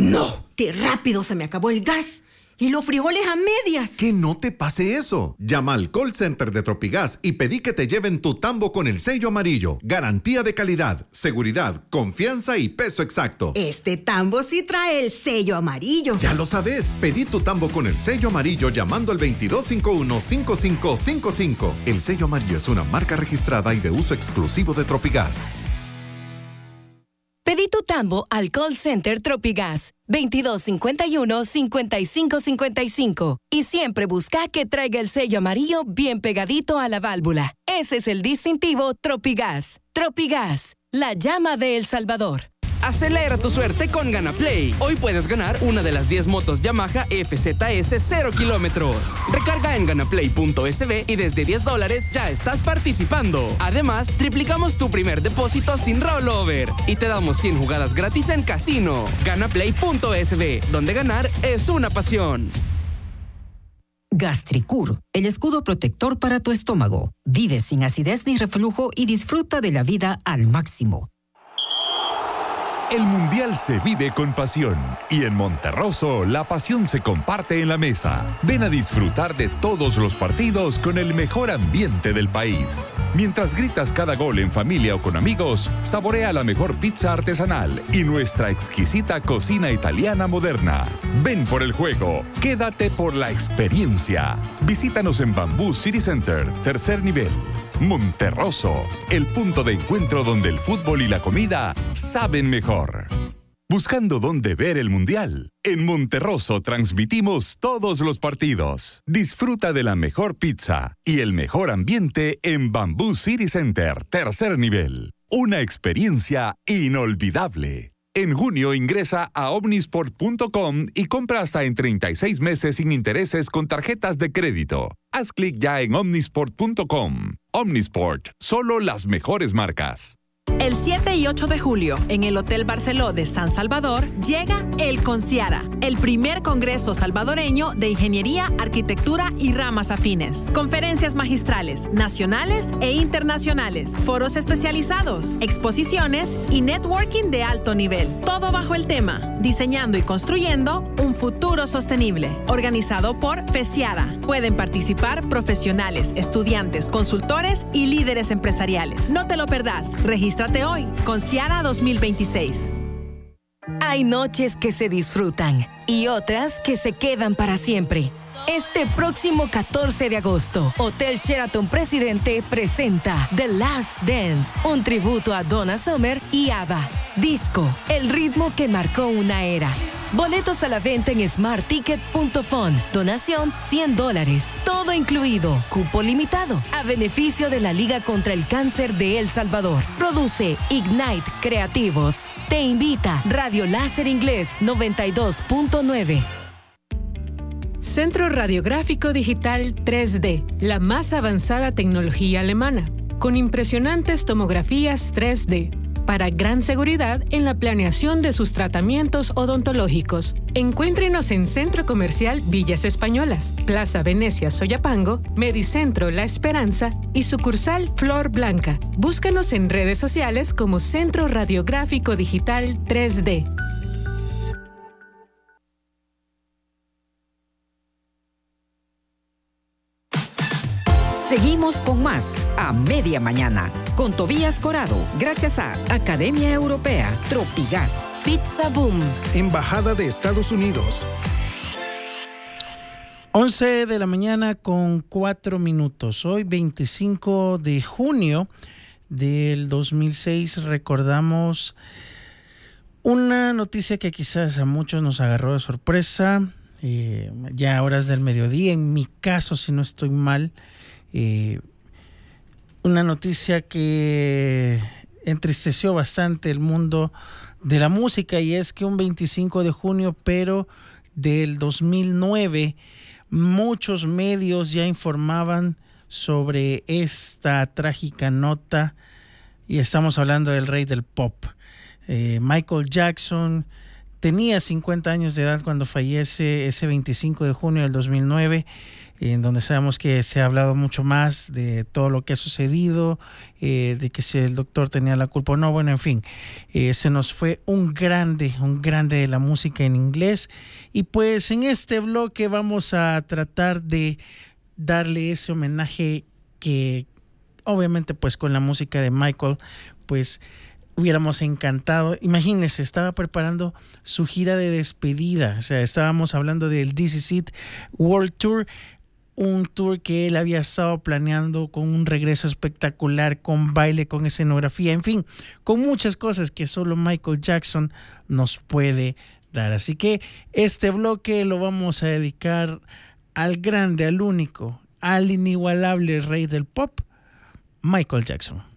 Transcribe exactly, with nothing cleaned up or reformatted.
¡No! ¡Qué rápido se me acabó el gas! ¡Y los frijoles a medias! Que no te pase eso. Llama al call center de Tropigas y pedí que te lleven tu tambo con el sello amarillo. Garantía de calidad, seguridad, confianza y peso exacto. Este tambo sí trae el sello amarillo. Ya lo sabes. Pedí tu tambo con el sello amarillo llamando al veintidós cincuenta y uno, cincuenta y cinco cincuenta y cinco. El sello amarillo es una marca registrada y de uso exclusivo de Tropigas. Pedí tu tambo al call center Tropigas, veintidós cincuenta y uno, cincuenta y cinco cincuenta y cinco. Y siempre busca que traiga el sello amarillo bien pegadito a la válvula. Ese es el distintivo Tropigas. Tropigas, la llama de El Salvador. Acelera tu suerte con GanaPlay. Hoy puedes ganar una de las diez motos Yamaha F Z S cero kilómetros. Recarga en ganaplay punto es be y desde diez dólares ya estás participando. Además, triplicamos tu primer depósito sin rollover y te damos cien jugadas gratis en casino. ganaplay punto es be, donde ganar es una pasión. Gastricur, el escudo protector para tu estómago. Vive sin acidez ni reflujo y disfruta de la vida al máximo. El Mundial se vive con pasión y en Monterroso la pasión se comparte en la mesa. Ven a disfrutar de todos los partidos con el mejor ambiente del país. Mientras gritas cada gol en familia o con amigos, saborea la mejor pizza artesanal y nuestra exquisita cocina italiana moderna. Ven por el juego, quédate por la experiencia. Visítanos en Bamboo City Center, tercer nivel. Monterroso, el punto de encuentro donde el fútbol y la comida saben mejor. Buscando dónde ver el Mundial. En Monterroso transmitimos todos los partidos. Disfruta de la mejor pizza y el mejor ambiente en Bamboo City Center, tercer nivel. Una experiencia inolvidable. En junio ingresa a omnisport punto com y compra hasta en treinta y seis meses sin intereses con tarjetas de crédito. Haz clic ya en omnisport punto com. Omnisport, solo las mejores marcas. El siete y ocho de julio, en el Hotel Barceló de San Salvador, llega el Conciara, el primer congreso salvadoreño de ingeniería, arquitectura y ramas afines. Conferencias magistrales, nacionales e internacionales, foros especializados, exposiciones y networking de alto nivel. Todo bajo el tema, diseñando y construyendo un futuro sostenible. Organizado por FESIARA. Pueden participar profesionales, estudiantes, consultores y líderes empresariales. No te lo perdás. Regístrate hoy, Conciara dos mil veintiséis. Hay noches que se disfrutan y otras que se quedan para siempre. Este próximo catorce de agosto, Hotel Sheraton Presidente presenta The Last Dance, un tributo a Donna Summer y ABBA. Disco, el ritmo que marcó una era. Boletos a la venta en smart ticket punto fun. Donación cien dólares. Todo incluido. Cupo limitado. A beneficio de la Liga contra el Cáncer de El Salvador. Produce Ignite Creativos. Te invita Radio Láser Inglés noventa y dos punto nueve. Centro Radiográfico Digital tres D, la más avanzada tecnología alemana, con impresionantes tomografías tres D, para gran seguridad en la planeación de sus tratamientos odontológicos. Encuéntrenos en Centro Comercial Villas Españolas, Plaza Venecia Soyapango, Medicentro La Esperanza y sucursal Flor Blanca. Búscanos en redes sociales como Centro Radiográfico Digital tres D. Seguimos con más a media mañana con Tobías Corado, gracias a Academia Europea, Tropigas, Pizza Boom, Embajada de Estados Unidos. once de la mañana con cuatro minutos. Hoy, veinticinco de junio del dos mil seis, recordamos una noticia que quizás a muchos nos agarró de sorpresa, eh, ya a horas del mediodía, en mi caso, si no estoy mal. Eh, una noticia que entristeció bastante el mundo de la música, y es que un veinticinco de junio pero del dos mil nueve, muchos medios ya informaban sobre esta trágica nota, y estamos hablando del rey del pop. eh, Michael Jackson tenía cincuenta años de edad cuando fallece ese veinticinco de junio del dos mil nueve. en donde sabemos que se ha hablado mucho más de todo lo que ha sucedido, eh, de que si el doctor tenía la culpa o no, bueno, en fin, eh, se nos fue un grande, un grande de la música en inglés, y pues en este bloque vamos a tratar de darle ese homenaje que obviamente pues con la música de Michael pues hubiéramos encantado. Imagínense, estaba preparando su gira de despedida, o sea, estábamos hablando del This Is It World Tour, un tour que él había estado planeando con un regreso espectacular, con baile, con escenografía, en fin, con muchas cosas que solo Michael Jackson nos puede dar. Así que este bloque lo vamos a dedicar al grande, al único, al inigualable rey del pop, Michael Jackson.